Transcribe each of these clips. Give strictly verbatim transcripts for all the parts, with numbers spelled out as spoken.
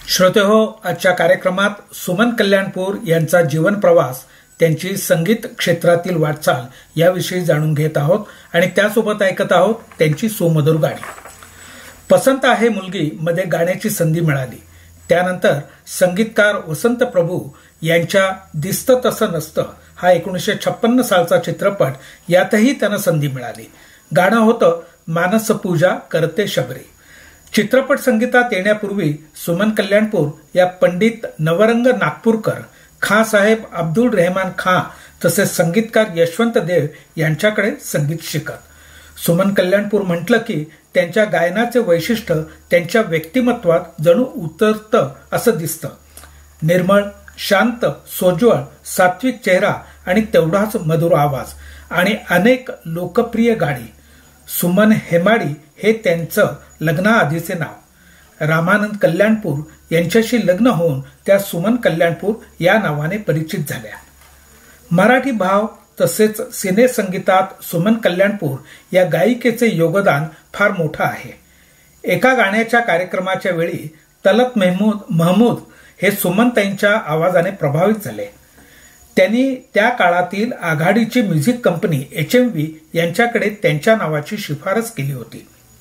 श्रोतेहो, आजच्या कार्यक्रमात सुमन कल्याणपूर यांचा जीवन प्रवास, त्यांची संगीत क्षेत्रातील वाटचाल याविषयी जाणून घेत आहोत आणि त्यासोबत ऐकत आहोत त्यांची सुमधुर गाणी. पसंत आहे मुलगी मध्ये गाण्याची संधी मिळाली. त्यानंतर संगीतकार वसंत प्रभू यांच्या दिसतं तसं नसतं हा एकोणीसशे छप्पन्न सालचा चित्रपट, यातही त्यांना संधी मिळाली. गाणं होतं मानस पूजा करते शबरी. चित्रपट संगीतात येण्यापूर्वी सुमन कल्याणपूर या पंडित नवरंग नागपूरकर, खां साहेब अब्दुल रेहमान खां तसेच संगीतकार यशवंत देव यांच्याकडे संगीत शिकत. सुमन कल्याणपूर म्हटलं की त्यांच्या गायनाचे वैशिष्ट्य त्यांच्या व्यक्तिमत्वात जणू उतरतं असं दिसतं. निर्मळ, शांत, सोज्वळ, सात्विक चेहरा आणि तेवढाच मधुर आवाज आणि अनेक लोकप्रिय गाणी. सुमन हेमाडी हे त्यांचं लग्नाआधीचे नाव. रामानंद कल्याणपूर यांच्याशी लग्न होऊन त्या सुमन कल्याणपूर या नावाने परिचित झाल्या. मराठी भाव तसेच सिने संगीतात सुमन कल्याणपूर या गायिकेचे योगदान फार मोठं आहे. एका गाण्याच्या कार्यक्रमाच्या वेळी तलत महमूद महमूद हे सुमनताईंच्या आवाजाने प्रभावित झाले. त्यांनी त्या काळातील आघाडीची music company H M V यांच्याकडे त्यांच्या नावाची शिफारस केली होती.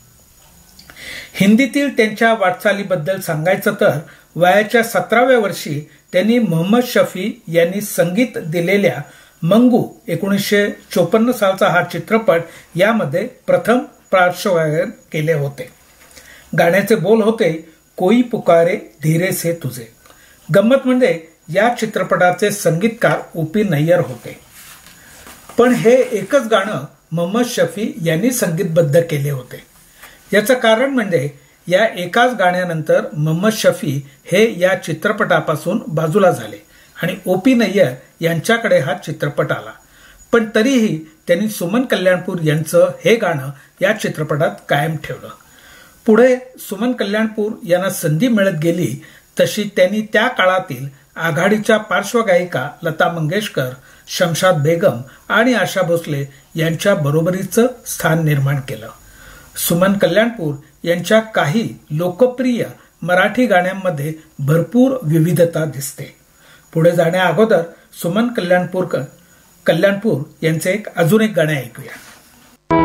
हिंदीतील त्यांच्या वाटचालीबद्दल सांगायचं तर वयाच्या सतराव्या वर्षी त्यांनी मोहम्मद शफी यांनी संगीत दिलेल्या मंगू एकोणीसशे चोपन्न सालचा हा चित्रपट यामध्ये प्रथम पार्श्वगायन केले होते. गाण्याचे बोल होते कोई पुकारे धीरे से तुझे. गंमत म्हणजे या चित्रपटाचे संगीतकार ओ पी नय्यर होते. पण हे एकच गाणं मोहम्मद शफी यांनी संगीतबद्ध केले होते. याचं कारण म्हणजे या एकाच गाण्यानंतर मोहम्मद शफी हे या चित्रपटापासून बाजूला झाले आणि ओ पी नय्यर यांच्याकडे हा चित्रपट आला. पण तरीही त्यांनी सुमन कल्याणपूर यांचं हे गाणं या चित्रपटात कायम ठेवलं. पुढे सुमन कल्याणपूर यांना संधी मिळत गेली तशी त्यांनी त्या काळातील आघाडीच्या पार्श्वगायिका लता मंगेशकर, शमशाद बेगम आणि आशा भोसले यांच्या बरोबरीचं स्थान निर्माण केलं. सुमन कल्याणपूर यांच्या काही लोकप्रिय मराठी गाण्यांमध्ये भरपूर विविधता दिसते. पुढे जाण्या अगोदर सुमन कल्याणपूर कल्याणपूर यांचे एक अजून एक गाणे ऐकूया.